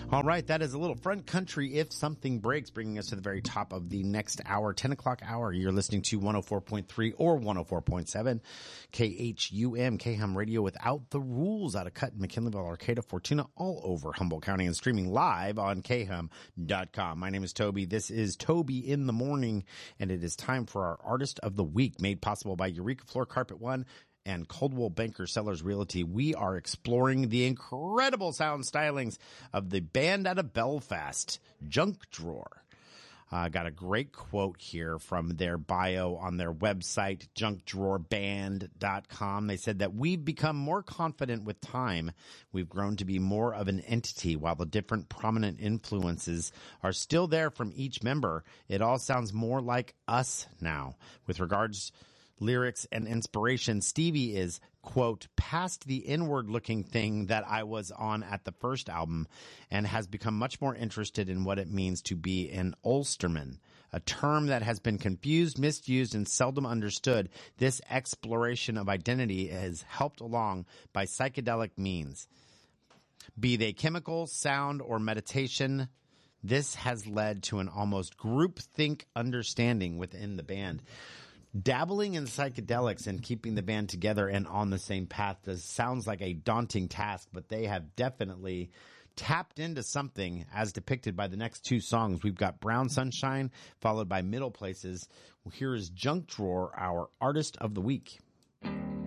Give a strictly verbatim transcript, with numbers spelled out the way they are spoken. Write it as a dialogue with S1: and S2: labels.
S1: All right, that is a little Front Country, If Something Breaks, bringing us to the very top of the next hour, ten o'clock hour. You're listening to one oh four point three or one oh four point seven K H U M, K H U M Radio without the rules, out of Cut, McKinleyville, Arcata, Fortuna, all over Humboldt County, and streaming live on K H U M dot com. My name is Toby. This is Toby in the Morning, and it is time for our Artist of the Week, made possible by Eureka Floor Carpet One and Coldwell Banker Sellers Realty. We are exploring the incredible sound stylings of the band out of Belfast, Junk Drawer. I uh, got a great quote here from their bio on their website, junk drawer band dot com. They said that we've become more confident with time. We've grown to be more of an entity. While the different prominent influences are still there from each member, it all sounds more like us now. With regards lyrics and inspiration, Stevie is, quote, past the inward-looking thing that I was on at the first album and has become much more interested in what it means to be an Ulsterman, a term that has been confused, misused, and seldom understood. This exploration of identity is helped along by psychedelic means, be they chemical, sound, or meditation. This has led to an almost groupthink understanding within the band. Dabbling in psychedelics and keeping the band together and on the same path does, sounds like a daunting task, but they have definitely tapped into something as depicted by the next two songs. We've got Brown Sunshine followed by Middle Places. Here is Junk Drawer, our Artist of the Week.